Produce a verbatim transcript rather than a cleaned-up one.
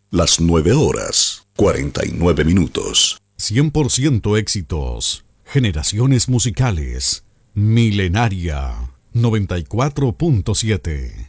Las nueve horas, cuarenta y nueve minutos. cien por ciento éxitos. Generaciones musicales. Milenaria noventa y cuatro punto siete.